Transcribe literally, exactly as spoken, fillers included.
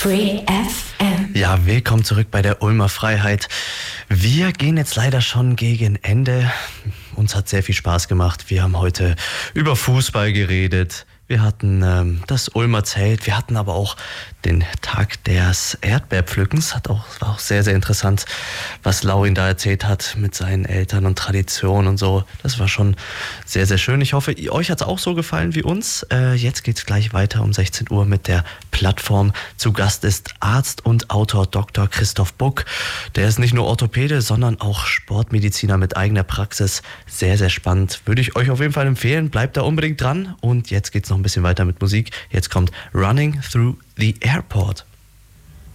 Free F M. Ja, willkommen zurück bei der Ulmer Freiheit. Wir gehen jetzt leider schon gegen Ende. Uns hat sehr viel Spaß gemacht. Wir haben heute über Fußball geredet. Wir hatten ähm, das Ulmer Zelt. Wir hatten aber auch den Tag des Erdbeerpflückens. Hat auch, war auch sehr, sehr interessant, was Laurin da erzählt hat mit seinen Eltern und Tradition und so. Das war schon sehr, sehr schön. Ich hoffe, euch hat es auch so gefallen wie uns. Äh, jetzt geht es gleich weiter um sechzehn Uhr mit der Plattform. Zu Gast ist Arzt und Autor Doktor Christoph Buck. Der ist nicht nur Orthopäde, sondern auch Sportmediziner mit eigener Praxis. Sehr, sehr spannend. Würde ich euch auf jeden Fall empfehlen. Bleibt da unbedingt dran. Und jetzt geht's noch ein bisschen weiter mit Musik. Jetzt kommt Running Through the Airport.